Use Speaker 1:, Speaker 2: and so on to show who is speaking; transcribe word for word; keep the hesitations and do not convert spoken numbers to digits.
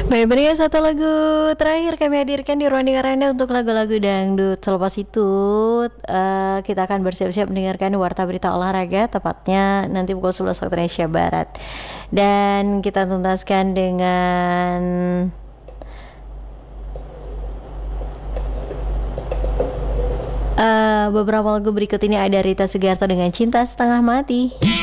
Speaker 1: Baik, berikan satu lagu terakhir kami hadirkan di ruang dengar Anda untuk lagu-lagu dangdut. Selepas itu uh, kita akan bersiap-siap mendengarkan warta berita olahraga, tepatnya nanti pukul sebelas waktu Indonesia Barat. Dan kita tuntaskan dengan uh, beberapa lagu berikut ini. Ada Rita Sugiarto dengan Cinta Setengah Mati.